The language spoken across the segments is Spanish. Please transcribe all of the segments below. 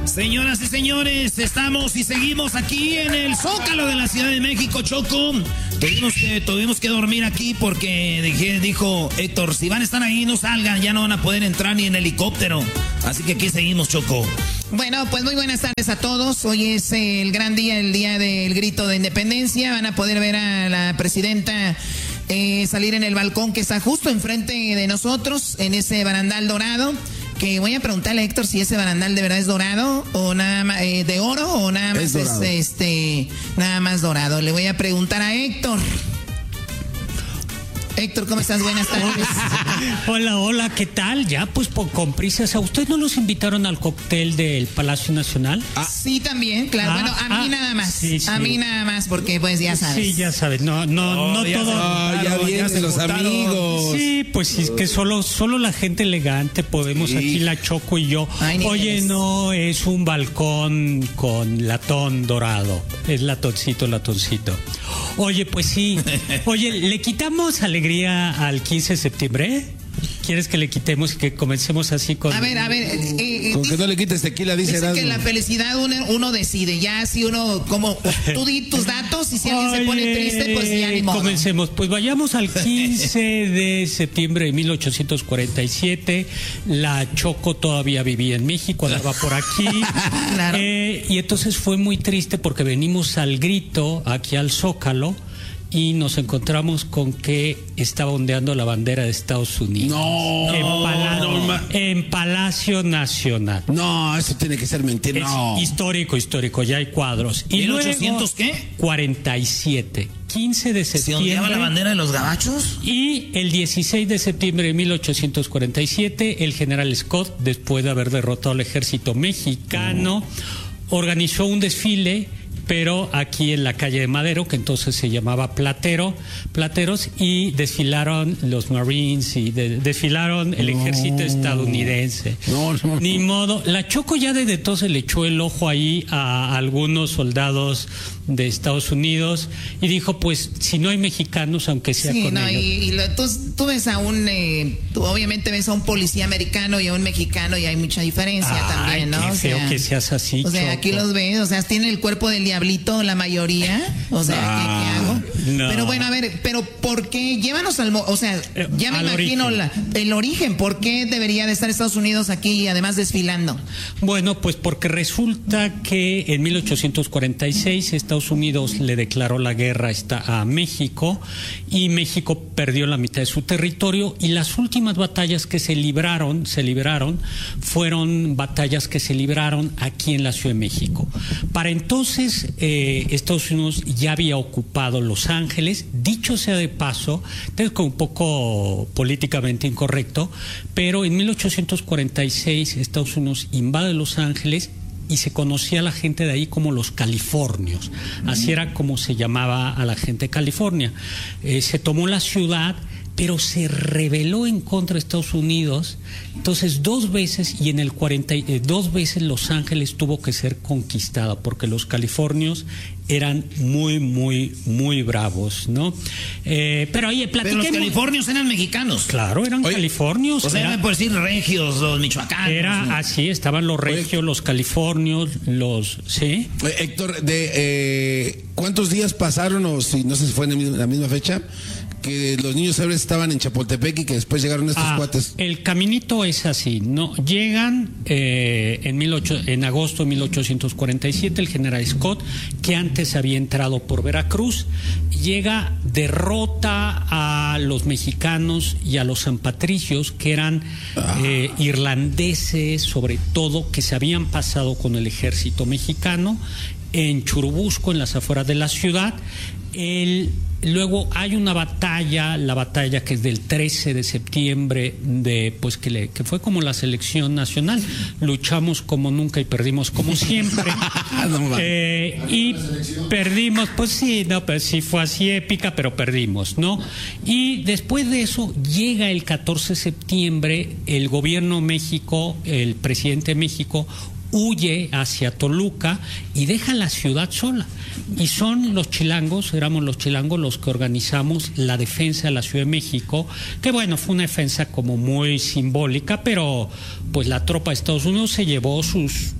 Señoras y señores, estamos y seguimos aquí en el Zócalo de la Ciudad de México, Choco. Tuvimos que dormir aquí porque dijo Héctor, si van a estar ahí, no salgan, ya no van a poder entrar ni en helicóptero. Así que aquí seguimos, Choco. Bueno, pues muy buenas tardes a todos. Hoy es el gran día, el día del grito de independencia. Van a poder ver a la presidenta salir en el balcón que está justo enfrente de nosotros, en ese barandal dorado. Que voy a preguntarle a Héctor si ese barandal de verdad es dorado o nada más de oro o nada más es nada más dorado. Le voy a preguntar a Héctor. Héctor, ¿cómo estás? Buenas tardes. Hola, ¿qué tal? Ya, pues con prisas. ¿A usted no los invitaron al cóctel del Palacio Nacional? Sí, también, claro. Bueno, a mí nada más. Sí. A mí nada más, porque pues ya sabes. Sí, ya sabes. No todo. Ya vienen los amigos. Sí, pues es que solo la gente elegante podemos, aquí la Choco y yo. Oye, no, es un balcón con latón dorado. Es latoncito. Oye, pues sí. Oye, ¿le quitamos alegría al 15 de septiembre? ¿Quieres que le quitemos y que comencemos así con...? A ver. Con que no le quites tequila, dice Erasmo. Que la felicidad uno decide. Ya si uno, como tú di tus datos y si alguien se pone triste, pues ya ni modo. Comencemos. Pues vayamos al 15 de septiembre de 1847. La Choco todavía vivía en México, andaba por aquí. Claro. Y entonces fue muy triste porque venimos al grito, aquí al Zócalo, y nos encontramos con que estaba ondeando la bandera de Estados Unidos. En Palacio Nacional. No, eso tiene que ser mentira. No. Histórico, ya hay cuadros. ¿Y 1800 qué? 47. 15 de septiembre. ¿Se ondeaba la bandera de los gabachos? Y el 16 de septiembre de 1847, el general Scott, después de haber derrotado al ejército mexicano, organizó un desfile, pero aquí en la calle de Madero, que entonces se llamaba Plateros, y desfilaron los Marines y desfilaron el ejército estadounidense. No. Ni modo. La Choco ya desde entonces le echó el ojo ahí a algunos soldados de Estados Unidos y dijo, pues, si no hay mexicanos, aunque sea con ellos. Tú ves a tú obviamente ves a un policía americano y a un mexicano y hay mucha diferencia también, ¿no? Qué feo que seas así, o sea, Choco. Aquí los ves, o sea, tienen el cuerpo del diablito la mayoría, o sea, ¿qué hago? No. Pero bueno, a ver, pero ¿por qué? Llévanos o sea, ya me imagino el origen, ¿por qué debería de estar Estados Unidos aquí y además desfilando? Bueno, pues porque resulta que en 1846 Estados Unidos le declaró la guerra a México y México perdió la mitad de su territorio y las últimas batallas que se libraron fueron batallas que se libraron aquí en la Ciudad de México. Para entonces Estados Unidos ya había ocupado Los Ángeles, dicho sea de paso, es como un poco políticamente incorrecto, pero en 1846 Estados Unidos invade Los Ángeles y se conocía a la gente de ahí como los californios. Así era como se llamaba a la gente de California. Se tomó la ciudad, pero se rebeló en contra de Estados Unidos. Entonces 2 veces, y en el 42 veces Los Ángeles tuvo que ser conquistada, porque los californios eran muy bravos, ¿no? Pero oye, platiquemos. Pero los californios eran mexicanos. Claro, eran californios. O sea, por decir regios, los michoacanos. Era así, estaban los regios, los californios, ¿sí? Héctor, ¿cuántos días pasaron, o si no sé si fue en la misma fecha, que los niños héroes estaban en Chapultepec y que después llegaron estos cuates? El caminito es así, ¿no? Llegan en agosto de 1847 el general Scott, que antes había entrado por Veracruz, llega, derrota a los mexicanos y a los sanpatricios, que eran irlandeses, sobre todo, que se habían pasado con el ejército mexicano en Churubusco, en las afueras de la ciudad. Luego hay una batalla, la batalla que es del 13 de septiembre, que fue como la selección nacional. Luchamos como nunca y perdimos como siempre. Y perdimos, pues sí fue así épica, pero perdimos, ¿no? Y después de eso llega el 14 de septiembre, el gobierno de México, el presidente de México, huye hacia Toluca y deja la ciudad sola. Y son los chilangos, éramos los chilangos los que organizamos la defensa de la Ciudad de México, que bueno, fue una defensa como muy simbólica, pero pues la tropa de Estados Unidos se llevó sus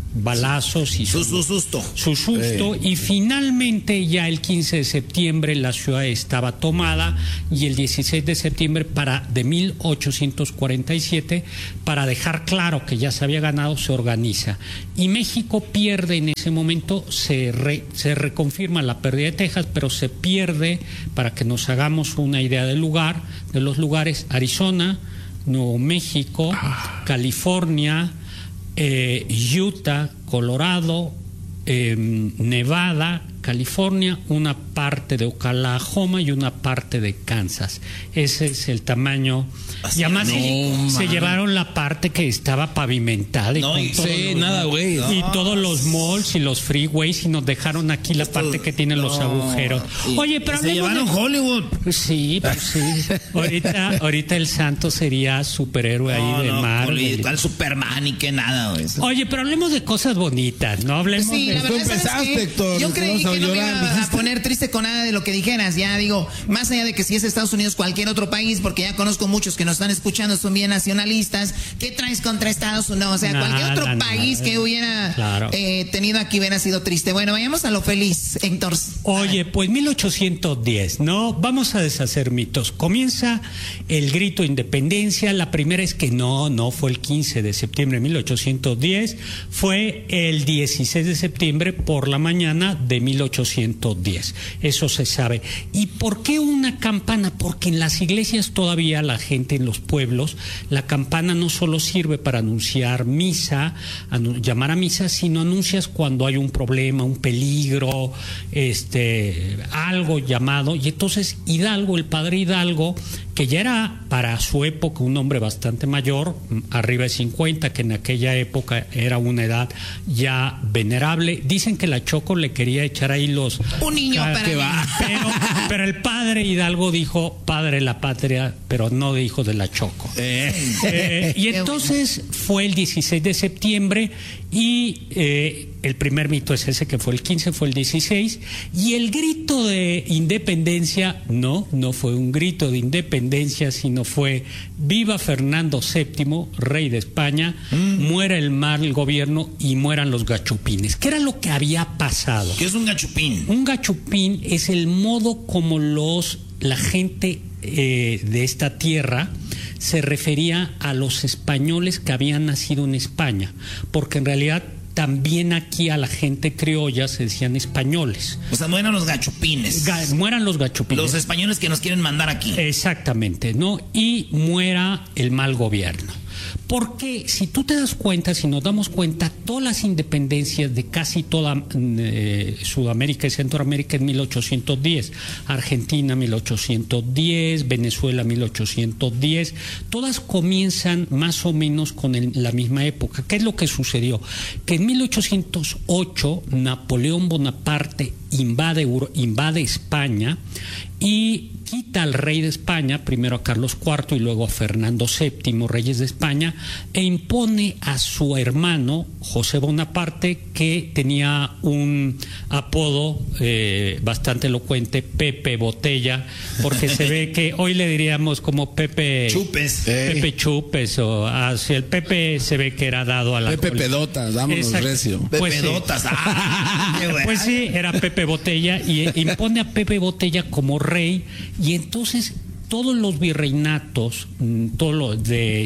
balazos y su susto. Y finalmente ya el 15 de septiembre la ciudad estaba tomada y el 16 de septiembre de 1847, para dejar claro que ya se había ganado, se organiza. Y México pierde en ese momento, se reconfirma la pérdida de Texas, pero se pierde, para que nos hagamos una idea de los lugares, Arizona, Nuevo México, California, Utah, Colorado, Nevada, California, una parte de Oklahoma y una parte de Kansas. Ese es el tamaño. Y además se llevaron la parte que estaba pavimentada. Y todos los malls y los freeways, y nos dejaron aquí la parte que tiene los agujeros. Oye, pero se llevaron Hollywood. Sí, pues sí. Ahorita el santo sería superhéroe ahí de mar. ¿Cuál Superman y qué nada, güey? Oye, pero hablemos de cosas bonitas, ¿no? Hablemos de... Tú empezaste, Héctor. Yo creí que no me iba a poner triste con nada de lo que dijeras. Ya digo, más allá de que si es Estados Unidos, cualquier otro país, porque ya conozco muchos que nos están escuchando, son bien nacionalistas. ¿Qué traes contra Estados Unidos? O sea, cualquier otro país que hubiera tenido aquí hubiera sido triste. Bueno, vayamos a lo feliz, Héctor. Oye, pues 1810, ¿no? Vamos a deshacer mitos. Comienza el grito de independencia. La primera es que no fue el 15 de septiembre de 1810, fue el 16 de septiembre por la mañana de 1810. Eso se sabe. ¿Y por qué una campana? Porque en las iglesias todavía la gente, en los pueblos, la campana no solo sirve para anunciar misa, llamar a misa, sino anuncias cuando hay un problema, un peligro, algo llamado. Y entonces Hidalgo, el padre Hidalgo, que ya era para su época un hombre bastante mayor, arriba de 50, que en aquella época era una edad ya venerable. Dicen que la Choco le quería echar ahí un niño para que va. Pero el padre Hidalgo dijo padre la patria, pero no dijo de la Choco. Y entonces fue el 16 de septiembre y el primer mito es ese, que fue el 15, fue el 16, y el grito de independencia no fue un grito de independencia, sino fue viva Fernando VII, rey de España, muera el mal gobierno y mueran los gachupines. ¿Qué era lo que había pasado? ¿Qué es un gachupín? Un gachupín es el modo como la gente de esta tierra se refería a los españoles que habían nacido en España, porque en realidad también aquí a la gente criolla se decían españoles. O sea, mueran los gachupines. Mueran los gachupines. Los españoles que nos quieren mandar aquí. Exactamente, ¿no? Y muera el mal gobierno. Porque si tú te das cuenta, si nos damos cuenta, todas las independencias de casi toda Sudamérica y Centroamérica en 1810, Argentina 1810, Venezuela 1810, todas comienzan más o menos con la misma época. ¿Qué es lo que sucedió? Que en 1808 Napoleón Bonaparte invade España y quita al rey de España, primero a Carlos IV y luego a Fernando VII, reyes de España, e impone a su hermano José Bonaparte, que tenía un apodo bastante elocuente, Pepe Botella, porque se ve que hoy le diríamos como Pepe Chupes. Pepe Chupes, o hacia el Pepe se ve que era dado a la Pepe Pedotas, vámonos recio. Pepe Pedotas. Pues sí, era Pepe Botella, y impone a Pepe Botella como rey, y entonces todos los virreinatos, todos los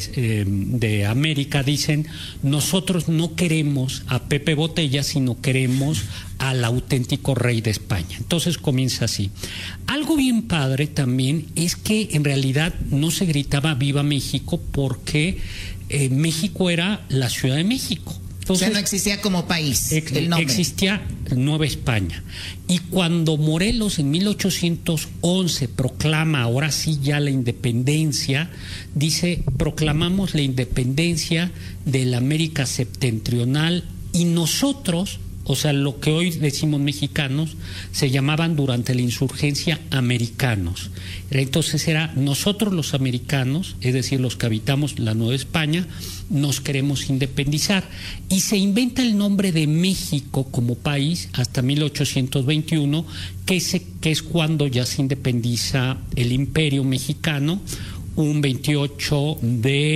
de América dicen: nosotros no queremos a Pepe Botella, sino queremos al auténtico rey de España. Entonces comienza así. Algo bien padre también es que en realidad no se gritaba Viva México, porque México era la Ciudad de México. Entonces, o sea, no existía como país el nombre. Existía Nueva España. Y cuando Morelos en 1811 proclama ahora sí ya la independencia, dice: proclamamos la independencia de la América septentrional, y nosotros, o sea, lo que hoy decimos mexicanos, se llamaban durante la insurgencia americanos. Entonces era nosotros los americanos, es decir, los que habitamos la Nueva España, nos queremos independizar. Y se inventa el nombre de México como país hasta 1821, que es cuando ya se independiza el Imperio Mexicano, un 28 de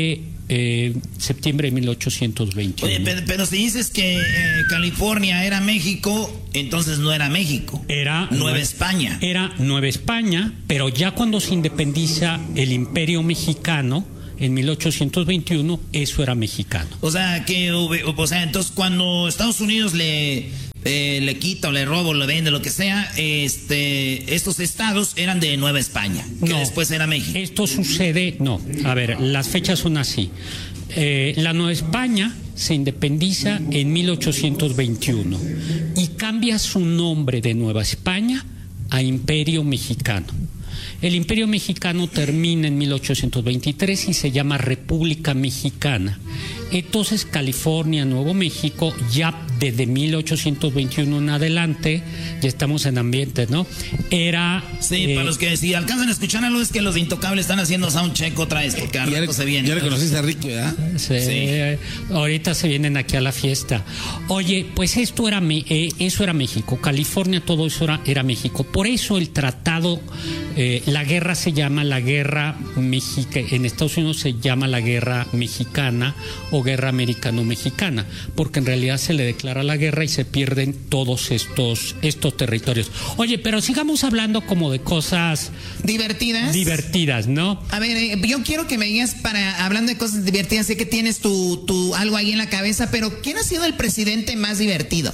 septiembre de 1821. Oye, pero si dices que California era México, entonces no era México. Era Nueva España. Era Nueva España, pero ya cuando se independiza el Imperio Mexicano, en 1821, eso era mexicano. O sea, entonces cuando Estados Unidos le quita o le roba o le vende, lo que sea, estos estados eran de Nueva España, que después era México. Esto sucede, a ver, las fechas son así. La Nueva España se independiza en 1821 y cambia su nombre de Nueva España a Imperio Mexicano. El Imperio Mexicano termina en 1823 y se llama República Mexicana. Entonces California, Nuevo México, ya desde 1821 en adelante, ya estamos en ambiente, ¿no? Era... Sí, para los que si alcanzan a escuchar algo es que los Intocables están haciendo soundcheck otra vez, porque al rato se viene. Ya le conociste a Ricky, ¿verdad? Sí. Ahorita se vienen aquí a la fiesta. Oye, pues eso era México. California, todo eso era México. Por eso el tratado, la guerra se llama la guerra mexicana. En Estados Unidos se llama la guerra mexicana o guerra americano-mexicana, porque en realidad se le declara la guerra y se pierden todos estos territorios. Oye, pero sigamos hablando como de cosas divertidas, ¿no? A ver, yo quiero que me digas, hablando de cosas divertidas, sé que tienes tu algo ahí en la cabeza, pero ¿quién ha sido el presidente más divertido?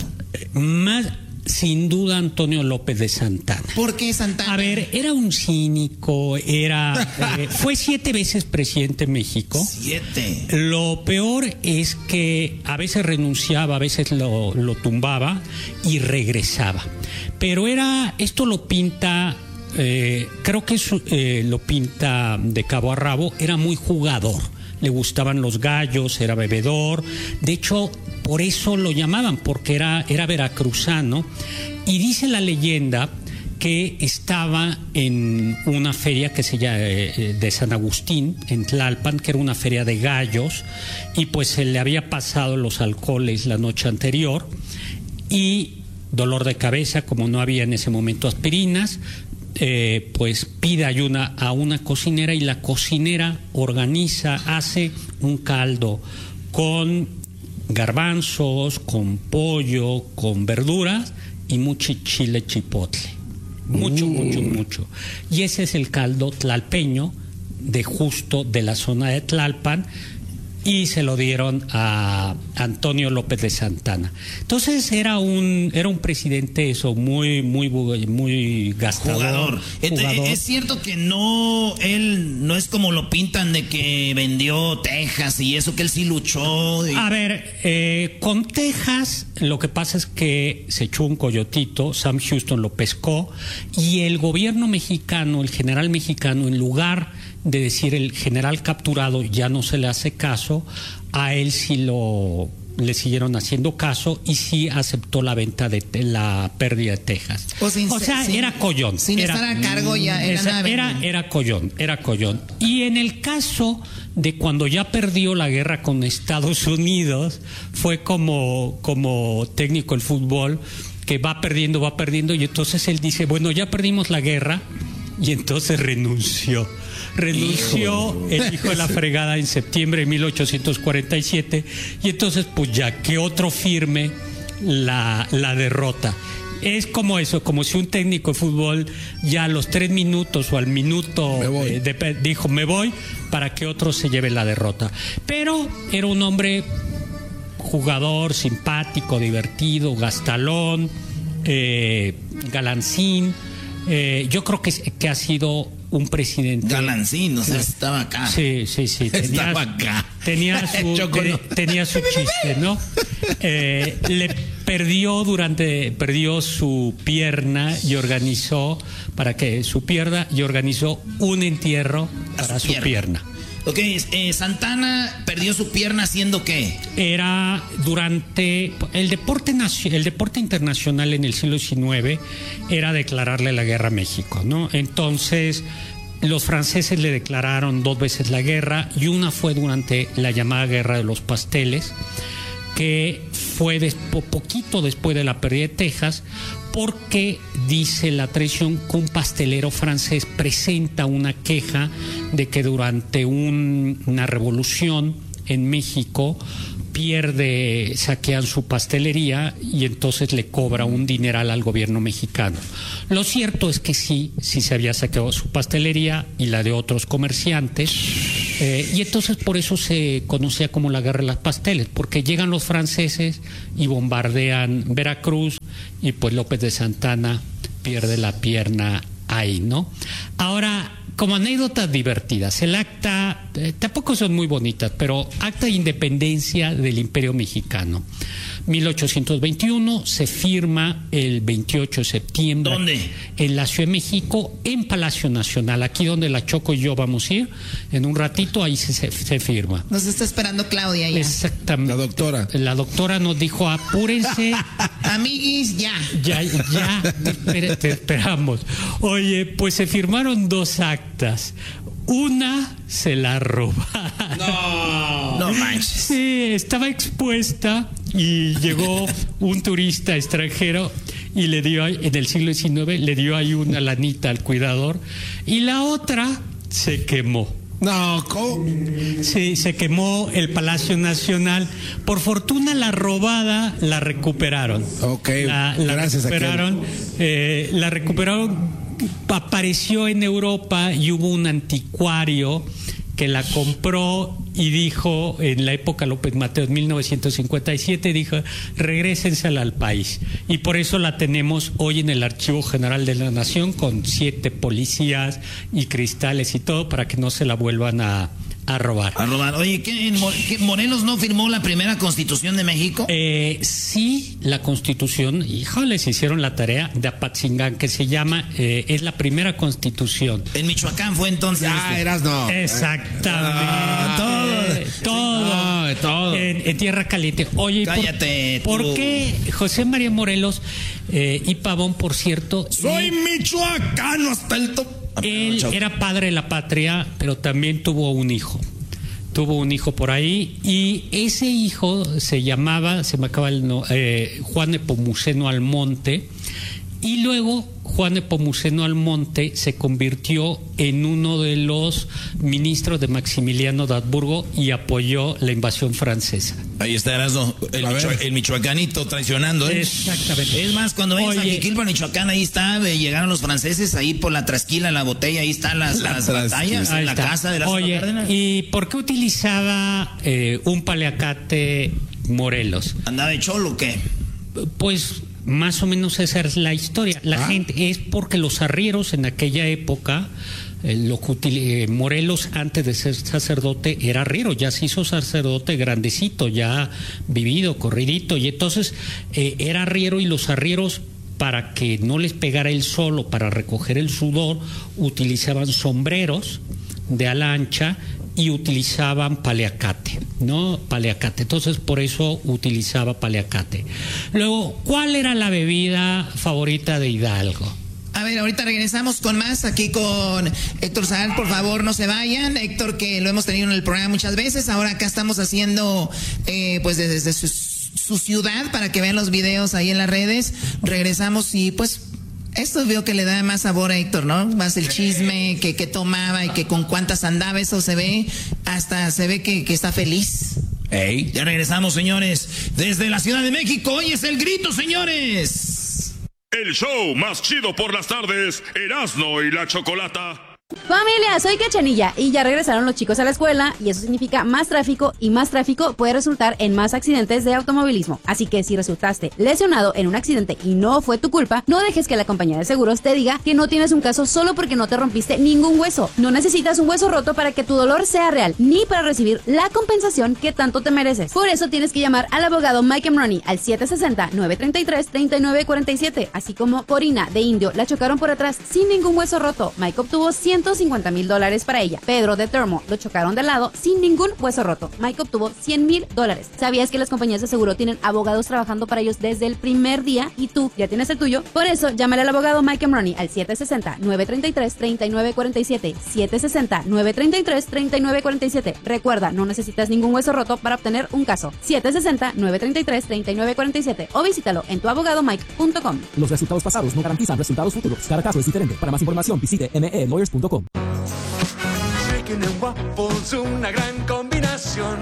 Sin duda, Antonio López de Santana. ¿Por qué Santana? A ver, era un cínico, fue 7 veces presidente de México. 7. Lo peor es que a veces renunciaba, a veces lo tumbaba y regresaba. Pero esto lo pinta, creo que lo pinta de cabo a rabo, era muy jugador. Le gustaban los gallos, era bebedor. De hecho, por eso lo llamaban, porque era veracruzano. Y dice la leyenda que estaba en una feria de San Agustín, en Tlalpan, que era una feria de gallos, y pues se le había pasado los alcoholes la noche anterior, y dolor de cabeza, como no había en ese momento aspirinas, pues pide ayuda a una cocinera y la cocinera hace un caldo con garbanzos, con pollo, con verduras y mucho chile chipotle. Mucho. Y ese es el caldo tlalpeño de la zona de Tlalpan, y se lo dieron a Antonio López de Santana. Entonces era un presidente muy gastador. Jugador. Es cierto que él no es como lo pintan de que vendió Texas y eso, que él sí luchó. A ver, con Texas lo que pasa es que se echó un coyotito, Sam Houston lo pescó, y el gobierno mexicano, el general mexicano, en lugar de decir el general capturado ya no se le hace caso, a él sí le siguieron haciendo caso y sí aceptó la venta de la pérdida de Texas. Era collón. Sin estar a cargo ya era collón. Y en el caso de cuando ya perdió la guerra con Estados Unidos, fue como técnico del fútbol, que va perdiendo, y entonces él dice, bueno, ya perdimos la guerra, y entonces renunció el hijo de la fregada en septiembre de 1847, y entonces pues ya que otro firme la derrota. Es como eso, como si un técnico de fútbol ya a los 3 minutos o al minuto dijo me voy, para que otro se lleve la derrota. Pero era un hombre jugador, simpático, divertido, gastalón, galancín. Yo creo que ha sido un presidente galancín, o sea, estaba acá. Sí. Estaba acá. Tenía su chiste, ¿no? Perdió su pierna y organizó un entierro para su pierna. Ok, Santana perdió su pierna haciendo ¿qué? Era durante el deporte internacional en el siglo XIX, era declararle la guerra a México, ¿no? Entonces los franceses le declararon 2 veces la guerra, y una fue durante la llamada Guerra de los Pasteles, que fue poquito después de la pérdida de Texas, porque dice la tradición que un pastelero francés presenta una queja de que durante una revolución en México saquean su pastelería y entonces le cobra un dineral al gobierno mexicano. Lo cierto es que sí se había saqueado su pastelería y la de otros comerciantes, y entonces por eso se conocía como la Guerra de las Pasteles, porque llegan los franceses y bombardean Veracruz y pues López de Santana pierde la pierna ahí, ¿no? Ahora, como anécdotas divertidas, el acta, tampoco son muy bonitas, pero acta de independencia del Imperio Mexicano. 1821 se firma el 28 de septiembre. ¿Dónde? En la Ciudad de México, en Palacio Nacional, aquí donde la Choco y yo vamos a ir, en un ratito ahí se firma. Nos está esperando Claudia ya. Exactamente. La doctora. La doctora nos dijo, apúrense. Amiguis, ya. Ya, te esperamos. Oye, pues se firmaron 2 actas. Una se la robaron. No manches. Sí, estaba expuesta y llegó un turista extranjero y le dio, en el siglo XIX, le dio ahí una lanita al cuidador, y la otra se quemó. No, ¿cómo? Sí, se quemó el Palacio Nacional. Por fortuna la robada la recuperaron. Ok, gracias. La recuperaron. Apareció en Europa y hubo un anticuario que la compró y dijo, en la época López Mateos, 1957, dijo, regrésensela al país. Y por eso la tenemos hoy en el Archivo General de la Nación, con 7 policías y cristales y todo, para que no se la vuelvan a robar. Oye, ¿qué Morelos no firmó la primera Constitución de México? Sí, la Constitución, híjoles, hicieron la tarea de Apatzingán, que se llama, es la primera Constitución. En Michoacán fue entonces. No. Exactamente. Todo. En Tierra Caliente. Oye, cállate. ¿Por qué José María Morelos y Pavón, por cierto? Soy michoacano hasta el top. Él era padre de la patria, pero también tuvo un hijo. Tuvo un hijo por ahí, y ese hijo se Juan Nepomuceno Almonte, y luego Juan Nepomuceno Almonte se convirtió en uno de los ministros de Maximiliano de Habsburgo y apoyó la invasión francesa. Ahí está Erasmo, el michoacanito traicionando, ¿eh? Exactamente. Es más, cuando vayas a Jiquilpan, Michoacán, ahí está, llegaron los franceses, ahí por la Trasquila, la botella, ahí están las batallas, en la casa de las Cárdenas. ¿Y por qué utilizaba un paliacate Morelos? ¿Andaba de cholo o qué? Pues más o menos esa es la historia. La gente, es porque los arrieros en aquella época, Morelos antes de ser sacerdote era arriero, ya se hizo sacerdote grandecito, ya vivido, corridito, y entonces era arriero, y los arrieros, para que no les pegara el sol o para recoger el sudor, utilizaban sombreros de ala ancha y utilizaban paliacate, ¿no? Paliacate. Entonces, por eso utilizaba paliacate. Luego, ¿cuál era la bebida favorita de Hidalgo? A ver, ahorita regresamos con más aquí con Héctor Zagal. Por favor, no se vayan. Héctor, que lo hemos tenido en el programa muchas veces. Ahora acá estamos haciendo, pues desde su ciudad, para que vean los videos ahí en las redes. Regresamos y pues esto veo que le da más sabor a Héctor, ¿no? Más el chisme que tomaba y que con cuántas andaba. Eso se ve, hasta se ve que está feliz. Hey, ya regresamos, señores, desde la Ciudad de México. Hoy es el grito, señores. El show más chido por las tardes, Erasmo y la Chocolata. Familia, soy Cachanilla y ya regresaron los chicos a la escuela, y eso significa más tráfico, y más tráfico puede resultar en más accidentes de automovilismo. Así que si resultaste lesionado en un accidente y no fue tu culpa, no dejes que la compañía de seguros te diga que no tienes un caso solo porque no te rompiste ningún hueso. No necesitas un hueso roto para que tu dolor sea real, ni para recibir la compensación que tanto te mereces. Por eso tienes que llamar al abogado Mike Emroni al 760-933-3947, así como Corina de Indio la chocaron por atrás sin ningún hueso roto. Mike obtuvo $100 $150,000 para ella. Pedro de Thermo lo chocaron de lado sin ningún hueso roto. Mike obtuvo $100,000. ¿Sabías que las compañías de seguro tienen abogados trabajando para ellos desde el primer día y tú ya tienes el tuyo? Por eso, llámale al abogado Mike Emroni al 760-933-3947. 760-933-3947. Recuerda, no necesitas ningún hueso roto para obtener un caso. 760-933-3947 o visítalo en tuabogadomike.com. Los resultados pasados no garantizan resultados futuros. Cada caso es diferente. Para más información, visite melawyers.com. Chicken and waffles, una gran combinación.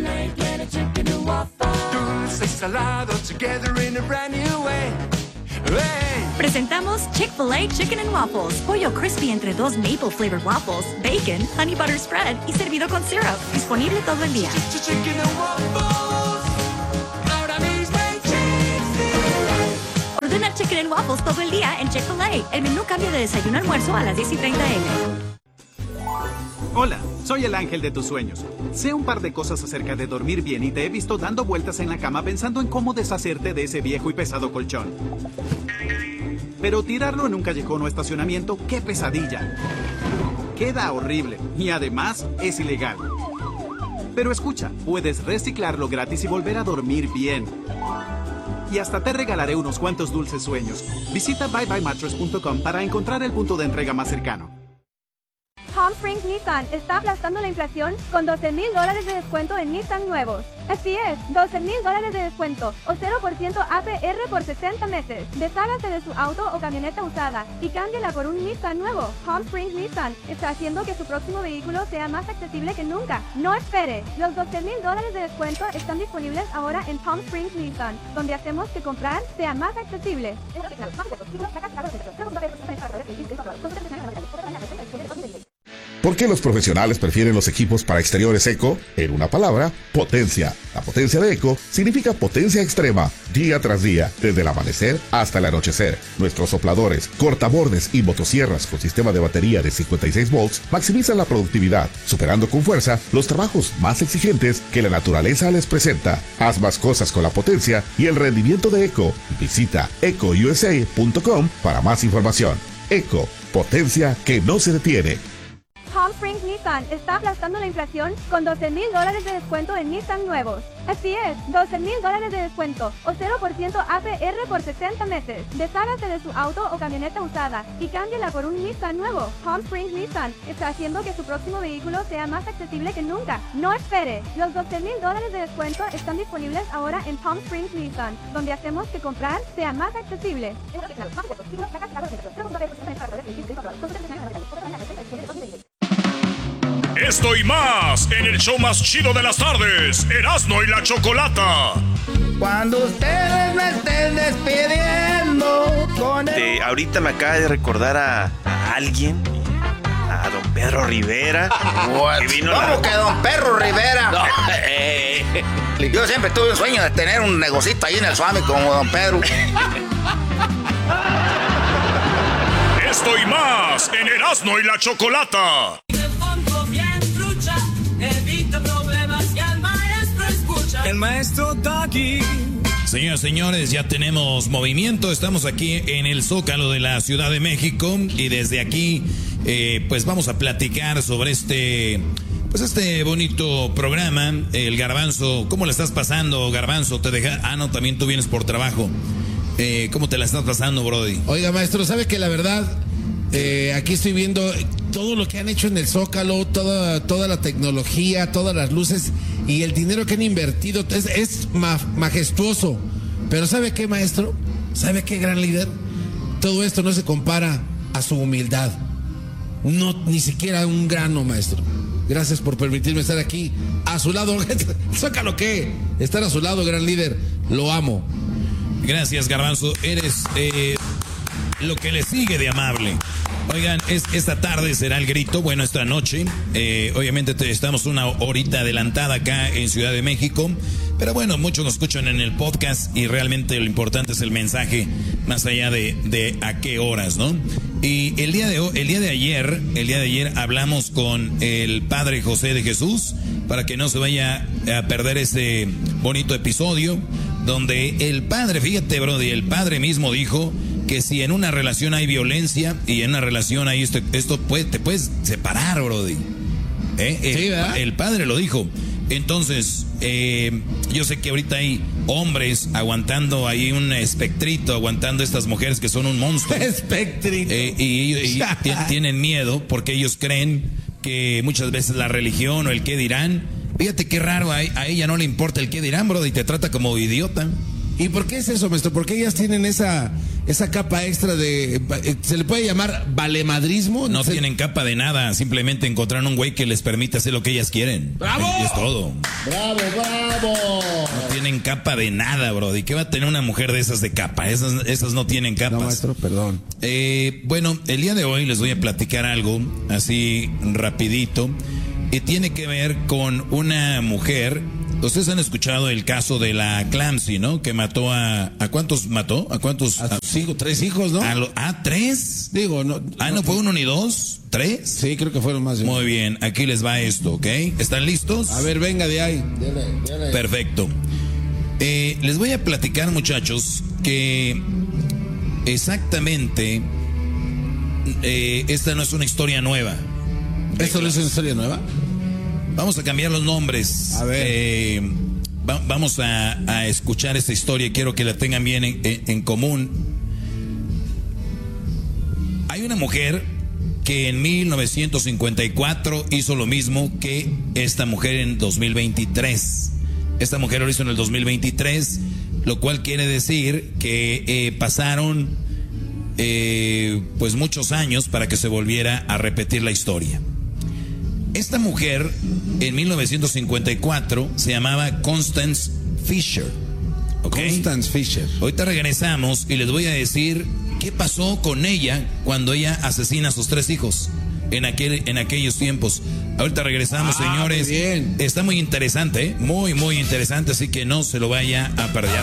Dulce y salado together in a brand new way. Hey. Presentamos Chick-fil-A Chicken and Waffles. Pollo crispy entre dos maple flavored waffles, bacon, honey butter spread y servido con syrup. Disponible todo el día. Chicken and waffles. Ahora mismo en Chick-fil-A. Ordena Chicken and Waffles todo el día en Chick-fil-A. El menú cambia de desayuno a almuerzo a las 10:30 a.m. Hola, soy el ángel de tus sueños. Sé un par de cosas acerca de dormir bien y te he visto dando vueltas en la cama pensando en cómo deshacerte de ese viejo y pesado colchón. Pero tirarlo en un callejón o estacionamiento, ¡qué pesadilla! Queda horrible y además es ilegal. Pero escucha, puedes reciclarlo gratis y volver a dormir bien. Y hasta te regalaré unos cuantos dulces sueños. Visita buyBuyMattress.com para encontrar el punto de entrega más cercano. Palm Springs Nissan está aplastando la inflación con $12,000 de descuento en Nissan nuevos. Así es, $12,000 de descuento o 0% APR por 60 meses. Deshágase de su auto o camioneta usada y cámbiala por un Nissan nuevo. Palm Springs Nissan está haciendo que su próximo vehículo sea más accesible que nunca. No espere. Los $12,000 de descuento están disponibles ahora en Palm Springs Nissan, donde hacemos que comprar sea más accesible. ¿Por qué los profesionales prefieren los equipos para exteriores Eco? En una palabra, potencia. La potencia de Eco significa potencia extrema, día tras día, desde el amanecer hasta el anochecer. Nuestros sopladores, cortabordes y motosierras con sistema de batería de 56 volts maximizan la productividad, superando con fuerza los trabajos más exigentes que la naturaleza les presenta. Haz más cosas con la potencia y el rendimiento de Eco. Visita ecousa.com para más información. Eco, potencia que no se detiene. Palm Springs Nissan está aplastando la inflación con $12,000 de descuento en Nissan nuevos. Así es, $12,000 de descuento o 0% APR por 60 meses. Deshágase de su auto o camioneta usada y cámbiala por un Nissan nuevo. Palm Springs Nissan está haciendo que su próximo vehículo sea más accesible que nunca. No espere. Los $12,000 de descuento están disponibles ahora en Palm Springs Nissan, donde hacemos que comprar sea más accesible. Esto y más en el show más chido de las tardes, Erasmo y la Chocolata. Cuando ustedes me estén despidiendo con el... Ahorita me acaba de recordar a alguien, a don Pedro Rivera. Que vino ¿Cómo que don Pedro Rivera? No. Yo siempre tuve un sueño de tener un negocito ahí en el Suami como don Pedro. Esto y más en Erasmo y la Chocolata. El maestro está aquí. Señoras y señores, ya tenemos movimiento. Estamos aquí en el Zócalo de la Ciudad de México y desde aquí, pues vamos a platicar sobre este bonito programa. El Garbanzo, ¿cómo le estás pasando, Garbanzo? Te deja. Ah, no, también tú vienes por trabajo. ¿Cómo te la estás pasando, Brody? Oiga, maestro, ¿sabe que la verdad? Aquí estoy viendo todo lo que han hecho en el Zócalo, toda la tecnología, todas las luces y el dinero que han invertido. Es majestuoso. Pero ¿sabe qué, maestro? ¿Sabe qué, gran líder? Todo esto no se compara a su humildad. No, ni siquiera un grano, maestro. Gracias por permitirme estar aquí a su lado. Zócalo, ¿qué? Estar a su lado, gran líder. Lo amo. Gracias, Garbanzo. Eres lo que le sigue de amable. Oigan, esta tarde será el grito, bueno, esta noche. Obviamente estamos una horita adelantada acá en Ciudad de México. Pero bueno, muchos nos escuchan en el podcast y realmente lo importante es el mensaje más allá de a qué horas, ¿no? Y el día de ayer hablamos con el padre José de Jesús para que no se vaya a perder este bonito episodio donde el padre, fíjate, brody, el padre mismo dijo que si en una relación hay violencia y en una relación hay te puedes separar, brody. Sí, ¿verdad? El padre lo dijo. Entonces, yo sé que ahorita hay hombres aguantando ahí un espectrito, aguantando estas mujeres que son un monstruo. Espectrito. Y tienen miedo porque ellos creen que muchas veces la religión o el qué dirán. Fíjate qué raro, a ella no le importa el qué dirán, bro, y te trata como idiota. ¿Y por qué es eso, maestro? ¿Por qué ellas tienen esa capa extra de... ¿Se le puede llamar valemadrismo? No tienen capa de nada, simplemente encontraron un güey que les permite hacer lo que ellas quieren. ¡Bravo! Y es todo. ¡Bravo, bravo! No tienen capa de nada, bro. ¿Y qué va a tener una mujer de esas de capa? Esas no tienen capas. No, maestro, perdón. Bueno, el día de hoy les voy a platicar algo así rapidito. Y tiene que ver con una mujer... Ustedes han escuchado el caso de la Clancy, ¿no? Que mató ¿a cuántos mató? ¿A cuántos? A sus hijos, 3 hijos, ¿no? ¿3? Digo, no. ¿No fue 1 ni 2? ¿3? Sí, creo que fueron más de 1. Muy bien, aquí les va esto, ¿ok? ¿Están listos? A ver, venga de ahí. Dele. Perfecto. Les voy a platicar, muchachos, que exactamente esta no es una historia nueva. ¿Esto no es una historia nueva? Vamos a cambiar los nombres. A ver. Vamos a escuchar esta historia. Quiero que la tengan bien en común. Hay una mujer que en 1954 hizo lo mismo que esta mujer en 2023. Esta mujer lo hizo en el 2023, lo cual quiere decir que pasaron pues muchos años para que se volviera a repetir la historia. Esta mujer, en 1954, se llamaba Constance Fisher. ¿Okay? Constance Fisher. Ahorita regresamos y les voy a decir qué pasó con ella cuando ella asesina a sus 3 hijos en aquellos tiempos. Ahorita regresamos, señores. Muy bien. Está muy interesante, muy, muy interesante, así que no se lo vaya a perder.